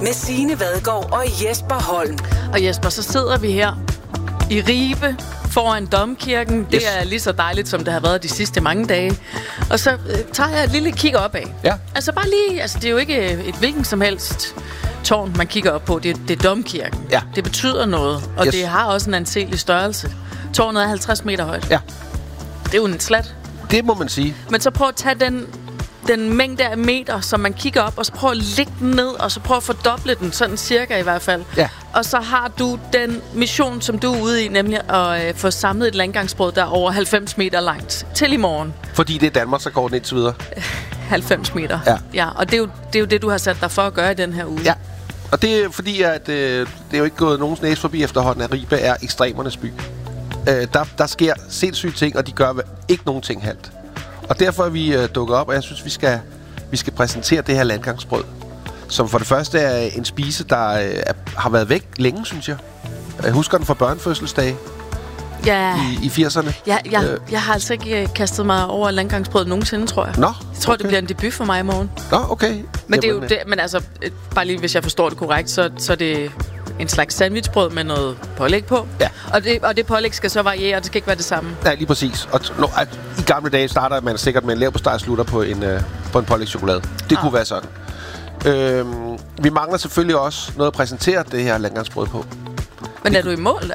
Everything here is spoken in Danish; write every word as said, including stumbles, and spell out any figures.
med Signe Vadgaard og Jesper Holm. Og Jesper, så sidder vi her i Ribe foran Domkirken. Det Yes. er lige så dejligt, som det har været de sidste mange dage. Og så øh, tager jeg et lille kig opad. Ja. Altså bare lige, altså det er jo ikke et hvilken som helst tårn, man kigger op på. Det, det er Domkirken. Ja. Det betyder noget, og Yes. det har også en anselig størrelse. Tårnet er halvtreds meter højt. Ja. Det er jo en slat. Det må man sige. Men så prøv at tage den, den mængde af meter, som man kigger op, og så prøv at lægge den ned, og så prøv at fordoble den, sådan cirka i hvert fald. Ja. Og så har du den mission, som du er ude i, nemlig at øh, få samlet et landgangsbrød, der er over halvfems meter langt, til i morgen. Fordi det er Danmark, så går den indtil videre. halvfems meter. Ja. Ja, og det er, jo, det er jo det, du har sat dig for at gøre i den her uge. Ja. Og det er fordi, at øh, det er jo ikke gået nogens næse forbi efterhånden, at Ribe er ekstremernes by. Øh, der, der sker sindssyge ting, og de gør ikke nogen ting halvt. Og derfor er vi øh, dukket op, og jeg synes, vi skal, vi skal præsentere det her landgangsbrød. Som for det første er en spise, der øh, er, har været væk længe, synes jeg. Jeg husker den fra børnefødselsdage Ja. i, i firserne. Ja, jeg, Øh. jeg har altså ikke øh, kastet mig over landgangsbrød nogensinde, tror jeg. Nå, Jeg tror, okay. det bliver en debut for mig i morgen. Nå, okay. Men det er jo Jamen, det, men altså, øh, bare lige hvis jeg forstår det korrekt, så, så er det en slags sandwichbrød med noget pålæg på. Ja. Og det, og det pålæg skal så variere, og det skal ikke være det samme. Ja, lige præcis. Og t- no, at, i gamle dage starter man sikkert med en leverpostej og slutter på en, øh, på en pålægschokolade. Det ah. kunne være sådan. Øhm, vi mangler selvfølgelig også noget at præsentere det her landgangsbrød på. Men er du i mål?